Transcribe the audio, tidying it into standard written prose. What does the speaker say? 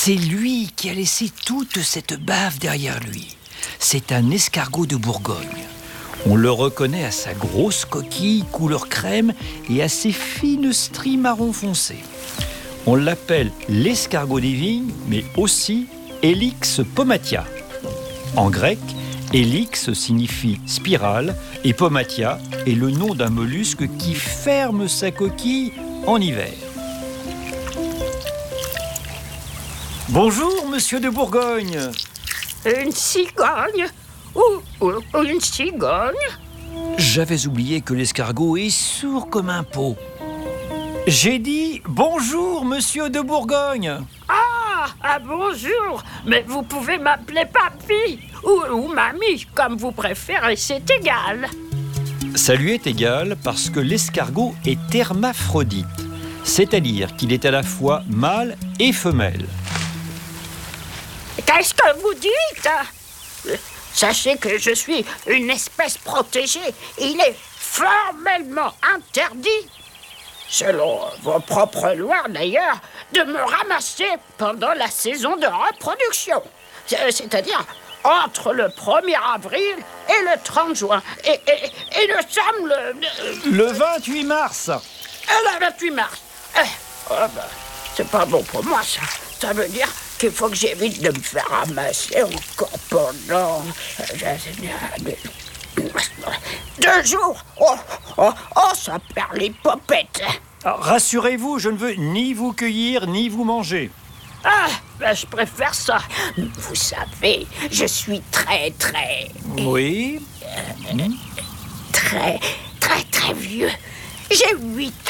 C'est lui qui a laissé toute cette bave derrière lui. C'est un escargot de Bourgogne. On le reconnaît à sa grosse coquille couleur crème et à ses fines stries marron foncé. On l'appelle l'escargot des vignes, mais aussi Helix pomatia. En grec, Helix signifie spirale et pomatia est le nom d'un mollusque qui ferme sa coquille en hiver. Bonjour, monsieur de Bourgogne. Une cigogne ou une cigogne? J'avais oublié que l'escargot est sourd comme un pot. J'ai dit bonjour, monsieur de Bourgogne. Ah, bonjour. Mais vous pouvez m'appeler papy ou mamie, comme vous préférez, c'est égal. Ça lui est égal parce que l'escargot est hermaphrodite, c'est-à-dire qu'il est à la fois mâle et femelle. Qu'est-ce que vous dites? Sachez que je suis une espèce protégée. Il est formellement interdit, selon vos propres lois d'ailleurs, de me ramasser pendant la saison de reproduction. C'est-à-dire entre le 1er avril et le 30 juin. Et nous sommes Le 28 mars. le 28 mars. C'est pas bon pour moi, ça. Ça veut dire qu'il faut que j'évite de me faire ramasser encore pendant 2 jours. Oh, ça perd les popettes. Alors, rassurez-vous, je ne veux ni vous cueillir ni vous manger. Je préfère ça. Vous savez, je suis très Oui. très vieux. J'ai 8